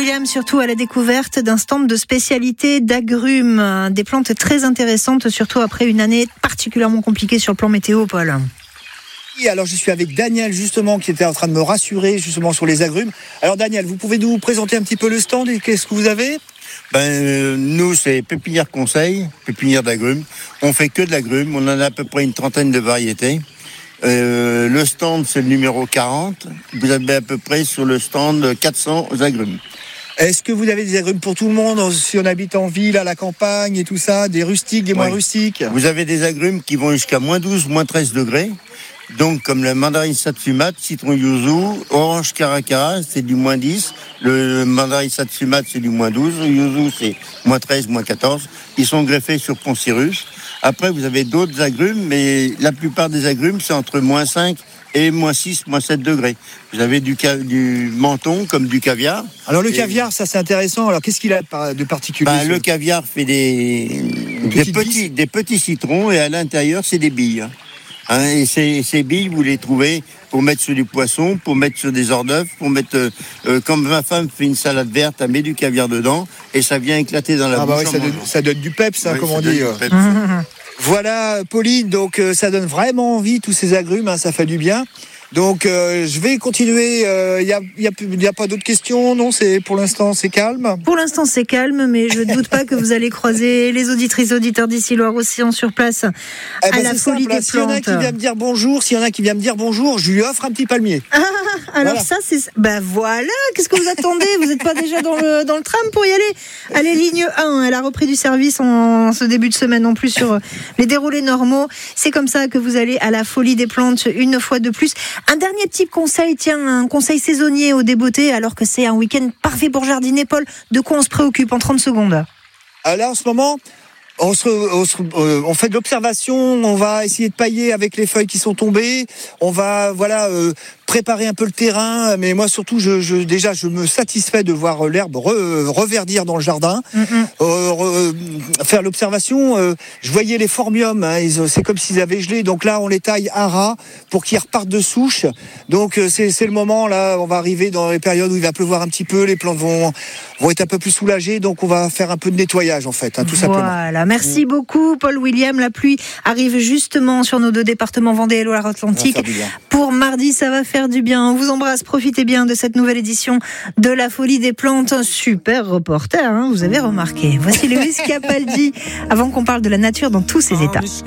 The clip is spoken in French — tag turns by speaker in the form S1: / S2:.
S1: William, surtout à la découverte d'un stand de spécialité d'agrumes, des plantes très intéressantes, surtout après une année particulièrement compliquée sur le plan météo, Paul.
S2: Et alors je suis avec Daniel justement qui était en train de me rassurer justement sur les agrumes. Alors Daniel, vous pouvez nous présenter un petit peu le stand et qu'est-ce que vous avez ?
S3: Nous, c'est Pépinière Conseil, pépinière d'agrumes. On fait que de l'agrumes, on en a à peu près une trentaine de variétés. Le stand, c'est le numéro 40. Vous avez à peu près sur le stand 400 agrumes.
S2: Est-ce que vous avez des agrumes pour tout le monde, si on habite en ville, à la campagne et tout ça, des rustiques, des moins rustiques ?
S3: Vous avez des agrumes qui vont jusqu'à moins 12, moins 13 degrés. Donc, comme la mandarine Satsuma, citron yuzu, orange caracara, c'est du moins 10. Le mandarine Satsuma, c'est du moins 12. Le yuzu, c'est moins 13, moins 14. Ils sont greffés sur Poncirus. Après, vous avez d'autres agrumes, mais la plupart des agrumes, c'est entre moins 5 et moins 6, moins 7 degrés. Vous avez du menton comme du caviar.
S2: Alors le caviar, ça c'est intéressant. Alors qu'est-ce qu'il a de particulier ?
S3: Le caviar fait des petits citrons et à l'intérieur, c'est des billes. Et ces billes, vous les trouvez pour mettre sur du poisson, pour mettre sur des hors d'œuvre, pour mettre... comme ma femme fait une salade verte, elle met du caviar dedans et ça vient éclater dans la bouche.
S2: Ça donne du peps, comme on dit.
S3: Peps.
S2: Voilà, Pauline, donc ça donne vraiment envie, tous ces agrumes, ça fait du bien. Donc je vais continuer, il y a pas d'autres questions, non, pour l'instant c'est calme.
S1: Pour l'instant c'est calme, mais je ne doute pas que vous allez croiser les auditrices et auditeurs d'ici Loire-Océan sur place à la folie des plantes.
S2: S'il y en a qui vient me dire bonjour, je lui offre un petit palmier.
S1: Alors voilà. Ça c'est... voilà, qu'est-ce que vous attendez ? Vous n'êtes pas déjà dans le tram pour y aller ? Allez, ligne 1, elle a repris du service en ce début de semaine, non plus sur les déroulés normaux. C'est comme ça que vous allez à la folie des plantes une fois de plus. Un dernier petit conseil, un conseil saisonnier aux débeautés, alors que c'est un week-end parfait pour jardiner, Paul. De quoi on se préoccupe en 30 secondes ?
S2: Là, en ce moment, on fait de l'observation, on va essayer de pailler avec les feuilles qui sont tombées, on va préparer un peu le terrain, mais moi surtout je me satisfais de voir l'herbe reverdir dans le jardin. Faire l'observation, je voyais les phormiums, c'est comme s'ils avaient gelé, donc là on les taille à ras pour qu'ils repartent de souche. Donc c'est le moment, là on va arriver dans les périodes où il va pleuvoir un petit peu, les plantes vont être un peu plus soulagées, donc on va faire un peu de nettoyage en fait, tout simplement.
S1: Voilà, merci beaucoup Paul William. La pluie arrive justement sur nos deux départements Vendée et Loire-Atlantique. Pour mardi, ça va faire du bien. On vous embrasse, profitez bien de cette nouvelle édition de la Folie des Plantes. Super reporter, vous avez remarqué. Voici Lewis Capaldi, avant qu'on parle de la nature dans tous ses états.